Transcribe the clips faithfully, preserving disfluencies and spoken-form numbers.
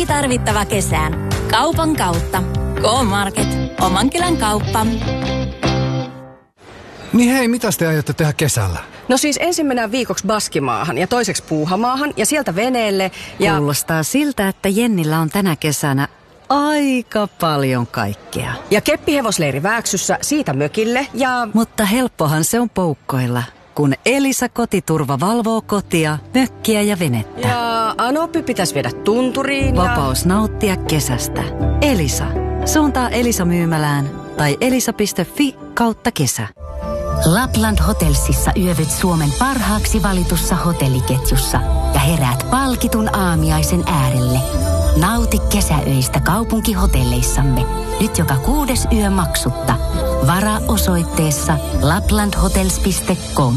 Kaikki tarvittava kesään. Kaupan kautta. K-Market. Oman kylän kauppa. Niin hei, mitäs te aiotte tehdä kesällä? No siis ensin mennään viikoksi Baskimaahan ja toiseksi Puuhamaahan ja sieltä veneelle ja... Kuulostaa siltä, että Jennillä on tänä kesänä aika paljon kaikkea. Ja keppihevosleiri Vääksyssä, siitä mökille ja... Mutta helppohan se on poukkoilla, kun Elisa Kotiturva valvoo kotia, mökkiä ja venettä. Ja Anoppi pitäisi viedä tunturiin ja... Vapaus nauttia kesästä. Elisa. Suuntaa Elisa myymälään tai elisa piste fi kautta kesä. Lapland Hotelsissa yövyt Suomen parhaaksi valitussa hotelliketjussa ja heräät palkitun aamiaisen äärelle. Nauti kesäöistä kaupunkihotelleissamme. Nyt joka kuudes yö maksutta. Varaa osoitteessa laplandhotels piste com.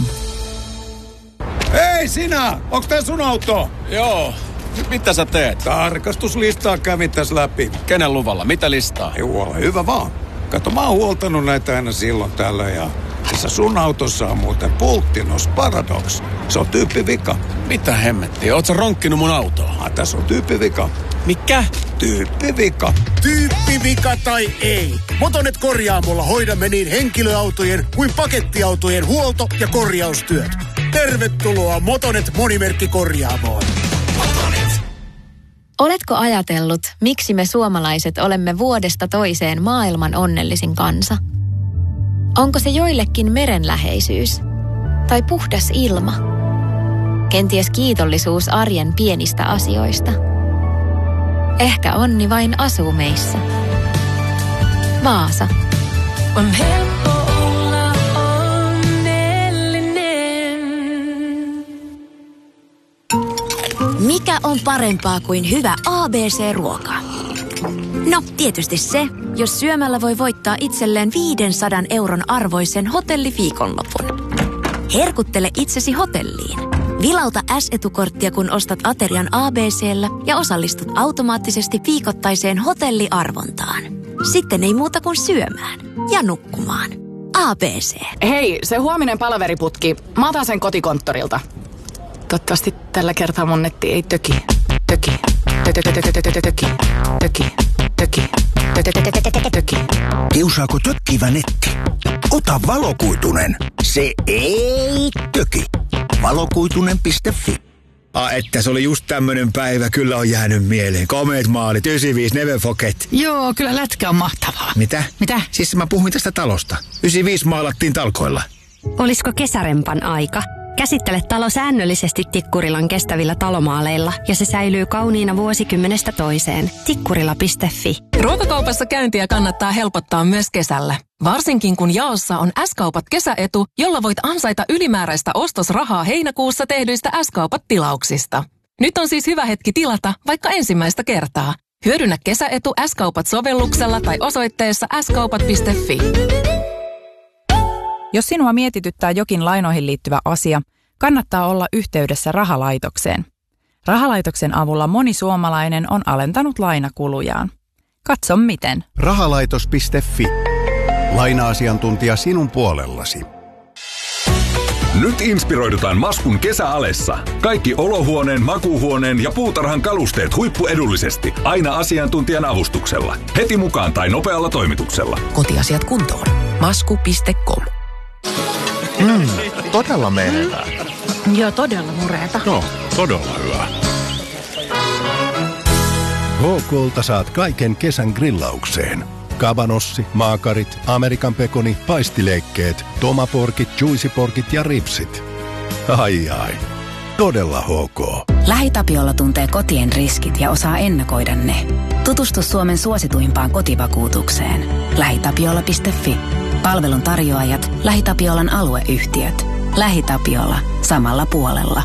Hei sinä! Onks tää sun auto? Joo. Mitä sä teet? Tarkastuslistaa kävittäis läpi. Kenen luvalla? Mitä listaa? Juu, ole hyvä vaan. Kato, mä oon huoltanut näitä aina silloin tällä ja... Tässä sun autossa on muuten Pulttinos Paradox. Se on tyyppivika. Mitä hemmettiä? Oot sä ronkkinut mun autoa? Ah, tässä on tyyppivika. Mikä? Tyyppivika. Tyyppivika tai ei. Motonet Korjaamolla hoidamme niin henkilöautojen kuin pakettiautojen huolto- ja korjaustyöt. Tervetuloa Motonet Monimerkkikorjaamoon. Motonet. Oletko ajatellut, miksi me suomalaiset olemme vuodesta toiseen maailman onnellisin kansa? Onko se joillekin merenläheisyys? Tai puhdas ilma? Kenties kiitollisuus arjen pienistä asioista? Ehkä onni vain asuu meissä. Vaasa. On helppo olla onnellinen. Mikä on parempaa kuin hyvä A B C-ruoka? No, tietysti se, jos syömällä voi voittaa itselleen viisisataa euron arvoisen hotelliviikonlopun. Herkuttele itsesi hotelliin. Vilauta S-etukorttia, kun ostat aterian A B C:llä ja osallistut automaattisesti viikoittaiseen hotelliarvontaan. Sitten ei muuta kuin syömään ja nukkumaan. A B C. Hei, se huominen palaveriputki. Mä otan sen kotikonttorilta. Toivottavasti tällä kertaa mun netti ei töki. Töki. Töki. Töki. Töki. Töki. Kiusaako tökkivä netti? Ota valokuitunen. Se ei töki. valokuitunen piste fi. Ah, että se oli just tämmönen päivä, kyllä on jäänyt mieleen. Komeet maalit, yhdeksänkymmentäviisi, never forget. Joo, kyllä lätkä on mahtavaa. Mitä? Mitä? Siis mä puhuin tästä talosta. yhdeksänkymmentäviisi maalattiin talkoilla. Olisiko kesärempan aika? Käsittele talo säännöllisesti Tikkurilan kestävillä talomaaleilla ja se säilyy kauniina vuosikymmenestä toiseen. Tikkurila piste fi. Ruokakaupassa käyntiä kannattaa helpottaa myös kesällä. Varsinkin kun jaossa on S-kaupat kesäetu, jolla voit ansaita ylimääräistä ostosrahaa heinäkuussa tehdyistä S-kaupat-tilauksista. Nyt on siis hyvä hetki tilata vaikka ensimmäistä kertaa. Hyödynnä kesäetu S-kaupat-sovelluksella tai osoitteessa s kaupat piste fi. Jos sinua mietityttää jokin lainoihin liittyvä asia, kannattaa olla yhteydessä rahalaitokseen. Rahalaitoksen avulla moni suomalainen on alentanut lainakulujaan. Katso miten. rahalaitos piste fi. Laina-asiantuntija sinun puolellasi. Nyt inspiroidutaan Maskun kesäalessa. Kaikki olohuoneen, makuuhuoneen ja puutarhan kalusteet huippuedullisesti. Aina asiantuntijan avustuksella. Heti mukaan tai nopealla toimituksella. Kotiasiat kuntoon. masku piste com. Mm, todella menevää. Mm. Joo, todella mureeta. No, todella hyvä. H K:lta saat kaiken kesän grillaukseen. Kabanossi, maakarit, Amerikan pekoni, paistileikkeet, tomaporkit, juicyporkit ja ripsit. Ai ai, todella H K. LähiTapiola tuntee kotien riskit ja osaa ennakoida ne. Tutustu Suomen suosituimpaan kotivakuutukseen. lähitapiola piste fi. Palvelun tarjoajat, LähiTapiolan alueyhtiöt. LähiTapiola. Samalla puolella.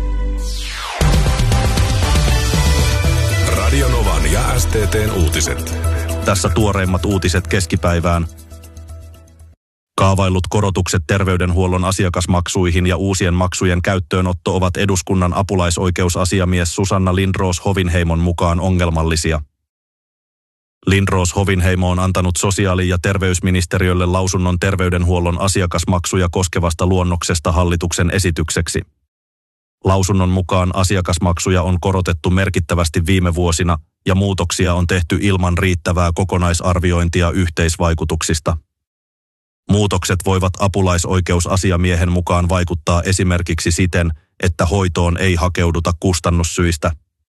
Radio Novan ja S T T:n uutiset. Tässä tuoreimmat uutiset keskipäivään. Kaavaillut korotukset terveydenhuollon asiakasmaksuihin ja uusien maksujen käyttöönotto ovat eduskunnan apulaisoikeusasiamies Susanna Lindroos-Hovinheimon mukaan ongelmallisia. Lindroos-Hovinheimo on antanut sosiaali- ja terveysministeriölle lausunnon terveydenhuollon asiakasmaksuja koskevasta luonnoksesta hallituksen esitykseksi. Lausunnon mukaan asiakasmaksuja on korotettu merkittävästi viime vuosina ja muutoksia on tehty ilman riittävää kokonaisarviointia yhteisvaikutuksista. Muutokset voivat apulaisoikeusasiamiehen mukaan vaikuttaa esimerkiksi siten, että hoitoon ei hakeuduta kustannussyistä.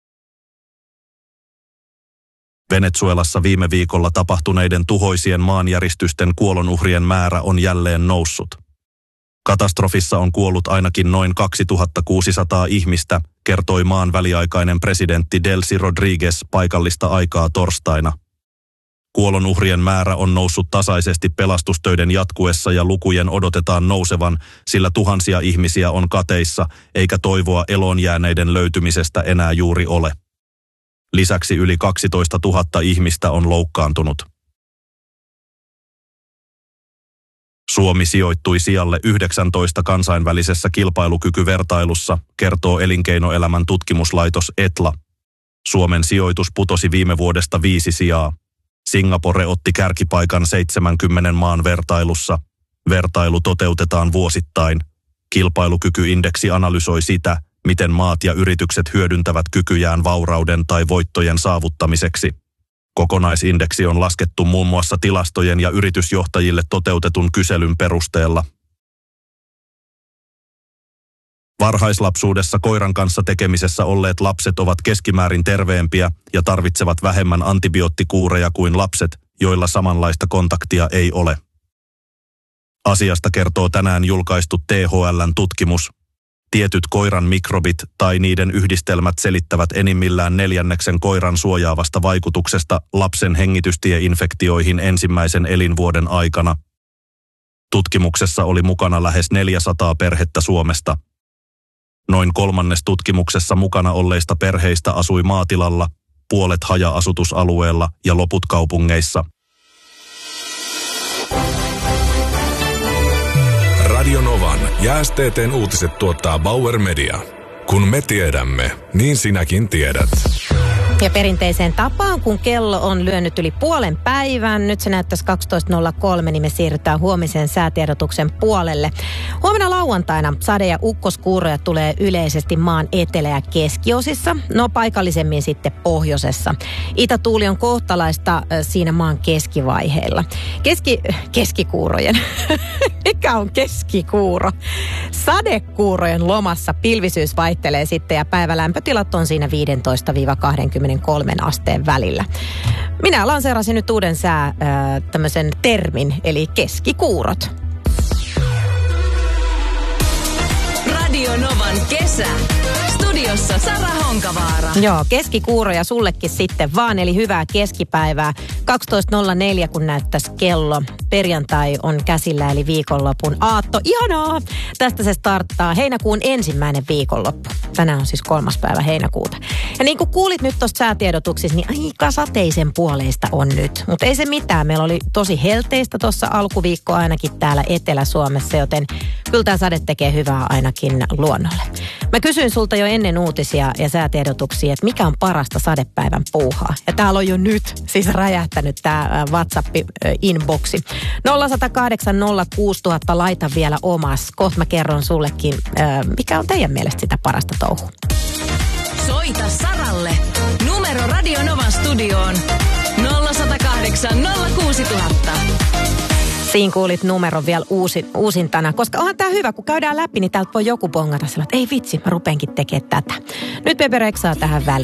Venezuelassa viime viikolla tapahtuneiden tuhoisien maanjäristysten kuolonuhrien määrä on jälleen noussut. Katastrofissa on kuollut ainakin noin kaksituhattakuusisataa ihmistä, kertoi maan väliaikainen presidentti Delcy Rodriguez paikallista aikaa torstaina. Kuolonuhrien määrä on noussut tasaisesti pelastustöiden jatkuessa ja lukujen odotetaan nousevan, sillä tuhansia ihmisiä on kateissa, eikä toivoa eloon jääneiden löytymisestä enää juuri ole. Lisäksi yli kaksitoistatuhatta ihmistä on loukkaantunut. Suomi sijoittui sijalle yhdeksäntoista kansainvälisessä kilpailukykyvertailussa, kertoo elinkeinoelämän tutkimuslaitos Etla. Suomen sijoitus putosi viime vuodesta viisi sijaa. Singapore otti kärkipaikan seitsemänkymmenen maan vertailussa. Vertailu toteutetaan vuosittain. Kilpailukykyindeksi analysoi sitä, miten maat ja yritykset hyödyntävät kykyjään vaurauden tai voittojen saavuttamiseksi. Kokonaisindeksi on laskettu muun muassa tilastojen ja yritysjohtajille toteutetun kyselyn perusteella. Varhaislapsuudessa koiran kanssa tekemisessä olleet lapset ovat keskimäärin terveempiä ja tarvitsevat vähemmän antibioottikuureja kuin lapset, joilla samanlaista kontaktia ei ole. Asiasta kertoo tänään julkaistu T H L:n tutkimus. Tietyt koiran mikrobit tai niiden yhdistelmät selittävät enimmillään neljänneksen koiran suojaavasta vaikutuksesta lapsen hengitystieinfektioihin ensimmäisen elinvuoden aikana. Tutkimuksessa oli mukana lähes neljäsataa perhettä Suomesta. Noin kolmannes tutkimuksessa mukana olleista perheistä asui maatilalla, puolet haja-asutusalueella ja loput kaupungeissa. Radio Novan ja S T T:n uutiset tuottaa Bauer Media. Kun me tiedämme, niin sinäkin tiedät. Ja perinteiseen tapaan, kun kello on lyönyt yli puolen päivän, nyt se näyttäisi kaksitoista nolla kolme, niin me siirrytään huomisen säätiedotuksen puolelle. Huomenna lauantaina sade- ja ukkoskuuroja tulee yleisesti maan etelä- ja keskiosissa, no paikallisemmin sitten pohjoisessa. Itätuuli on kohtalaista äh, siinä maan keskivaiheilla. Keski, keskikuurojen, mikä on keskikuuro? Sadekuurojen lomassa pilvisyys vaihtelee sitten ja päivälämpötilat on siinä viisitoista kaksikymmentäkolme asteen välillä. Minä lanseerasin nyt uuden sää äh, tämmöisen termin, eli keskikuurot. Radio Novan kesä. Studiossa Sara Honkavaara. Joo, keskikuuroja sullekin sitten vaan, eli hyvää keskipäivää. kaksitoista nolla neljä, kun näyttäisi kello. Perjantai on käsillä, eli viikonlopun aatto. Ihanaa! Tästä se starttaa heinäkuun ensimmäinen viikonloppu. Tänään on siis kolmas päivä heinäkuuta. Ja niin kuin kuulit nyt tuosta säätiedotuksista, niin aika sateisen puoleista on nyt. Mutta ei se mitään. Meillä oli tosi helteistä tuossa alkuviikko ainakin täällä Etelä-Suomessa, joten kyllä tämä sade tekee hyvää ainakin luonnolle. Mä kysyin sulta jo ennen uutisia ja säätiedotuksia, että mikä on parasta sadepäivän puuhaa. Ja täällä on jo nyt siis räjähtänyt tämä WhatsApp-inboxi. nolla yksi nolla kahdeksan nolla kuusi nolla nolla nolla, laita vielä omas. Kohta mä kerron sullekin, mikä on teidän mielestä sitä parasta touhua. Soita Saralle. Numero Radio Novan studioon nolla yksi nolla kahdeksan nolla kuusi nolla nolla nolla. Siinä kuulit numeron vielä uusi, uusintana, koska onhan tämä hyvä, kun käydään läpi, niin täältä voi joku bongata sillä, että ei vitsi, mä rupeenkin tekemään tätä. Nyt Pepe Rexaa tähän väliin.